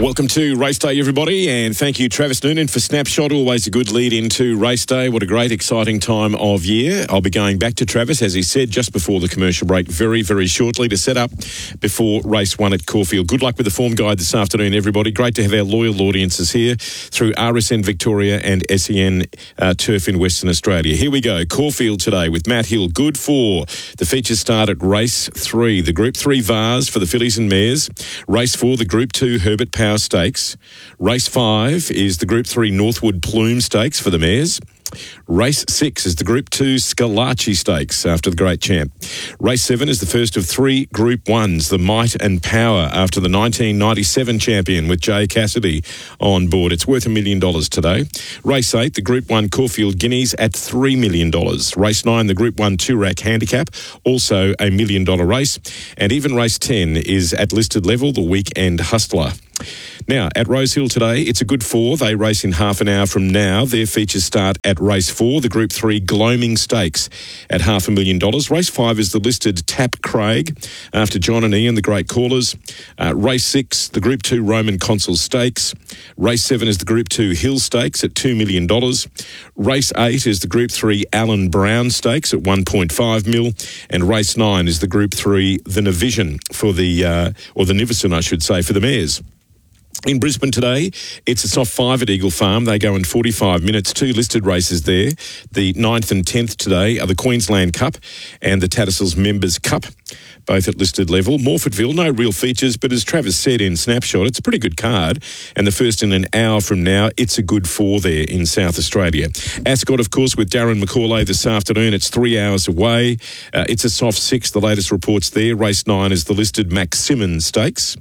Welcome to Race Day, everybody, and thank you, Travis Noonan, for Snapshot. Always a good lead into Race Day. What a great, exciting time of year. I'll be going back to Travis, as he said, just before the commercial break, very, very shortly to set up before Race 1 at Caulfield. Good luck with the form guide this afternoon, everybody. Great to have our loyal audiences here through RSN Victoria and SEN Turf in Western Australia. Here we go. Caulfield today with Matt Hill. Good 4. The features start at Race 3. The Group 3 Vars for the fillies and mares. Race 4, the Group 2 Herbert Power Stakes. Race 5 is the Group 3 Northwood Plume Stakes for the mares. Race 6 is the Group 2 Scalacci Stakes after the Great Champ. Race 7 is the first of 3 Group 1s, the Might and Power after the 1997 champion with Jay Cassidy on board. It's worth $1 million today. Race 8, the Group 1 Caulfield Guineas at $3 million. Race 9, the Group 1 Toorak Handicap, also $1 million race. And even Race 10 is at listed level, the Weekend Hustler. Now, at Rosehill today, it's a good 4. They race in half an hour from now. Their features start at Race 4, the Group 3 Gloaming Stakes at $500,000. Race 5 is the listed Tap Craig after John and Ian, the great callers. Race 6, the Group 2 Roman Consul Stakes. Race 7 is the Group 2 Hill Stakes at $2 million. Race 8 is the Group 3 Alan Brown Stakes at $1.5 million. And Race 9 is the Group 3 The Navision for the Nivison, I should say, for the mares. In Brisbane today, it's a soft 5 at Eagle Farm. They go in 45 minutes. 2 listed races there. The 9th and 10th today are the Queensland Cup and the Tattersalls Members Cup, both at listed level. Morfettville, no real features, but as Travis said in Snapshot, it's a pretty good card. And the first in an hour from now, it's a good 4 there in South Australia. Ascot, of course, with Darren McCauley this afternoon. It's 3 hours away. It's a soft 6, the latest reports there. Race 9 is the listed Max Simmons Stakes.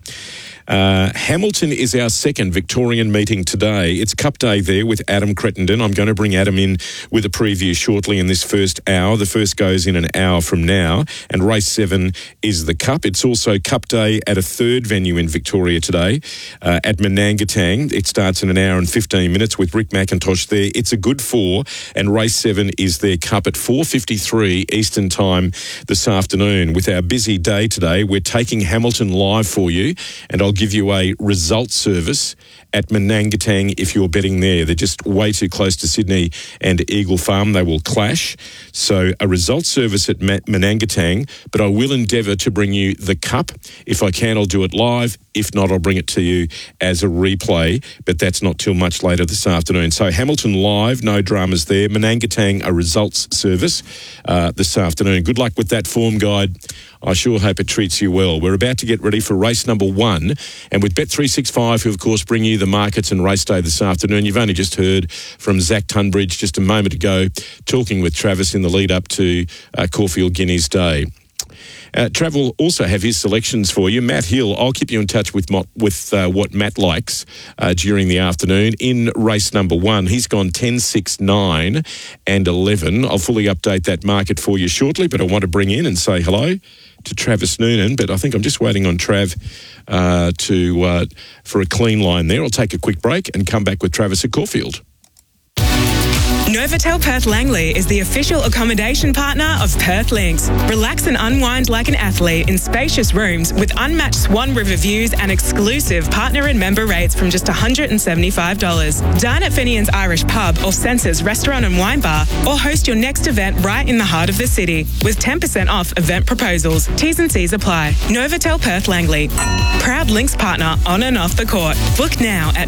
Hamilton is our second Victorian meeting today. It's Cup Day there with Adam Crittenden. I'm going to bring Adam in with a preview shortly in this first hour. The first goes in an hour from now, and Race 7 is the Cup. It's also Cup Day at a third venue in Victoria today, at Manangatang. It starts in an hour and 15 minutes with Rick McIntosh there. It's a good 4, and Race 7 is their Cup at 4:53 Eastern Time this afternoon. With our busy day today, we're taking Hamilton live for you, and I'll give you a result service at Manangatang if you're betting there. They're just way too close to Sydney and Eagle Farm. They will clash. So a result service at Manangatang, but I will endeavour to bring you the Cup. If I can, I'll do it live. If not, I'll bring it to you as a replay, but that's not till much later this afternoon. So Hamilton live, no dramas there. Manangatang, a results service this afternoon. Good luck with that form guide. I sure hope it treats you well. We're about to get ready for race number 1, and with Bet365, who of course bring you the markets and race day this afternoon. You've only just heard from Zach Tunbridge just a moment ago, talking with Travis in the lead up to Caulfield Guineas Day. Trav will also have his selections for you. Matt Hill, I'll keep you in touch with what Matt likes during the afternoon. In race number 1, he's gone 10, 6, 9 and 11. I'll fully update that market for you shortly, but I want to bring in and say hello to Travis Noonan, but I think I'm just waiting on Trav for a clean line there. I'll take a quick break and come back with Travis at Caulfield. Novotel Perth Langley is the official accommodation partner of Perth Links. Relax and unwind like an athlete in spacious rooms with unmatched Swan River views and exclusive partner and member rates from just $175. Dine at Fenian's Irish Pub or Senses Restaurant and Wine Bar, or host your next event right in the heart of the city with 10% off event proposals. T's and C's apply. Novotel Perth Langley, proud Links partner on and off the court. Book now at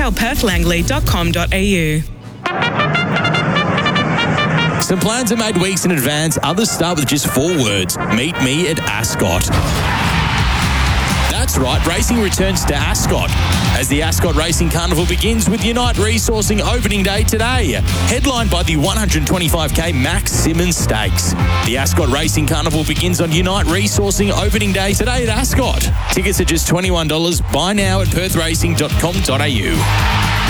novatelperthlangley.com.au. Some plans are made weeks in advance. Others start with just 4 words. Meet me at Ascot. That's right, racing returns to Ascot as the Ascot Racing Carnival begins with Unite Resourcing opening day today, headlined by the 125k Max Simmons Stakes. The Ascot Racing Carnival begins on Unite Resourcing opening day today at Ascot. Tickets are just $21. Buy now at perthracing.com.au.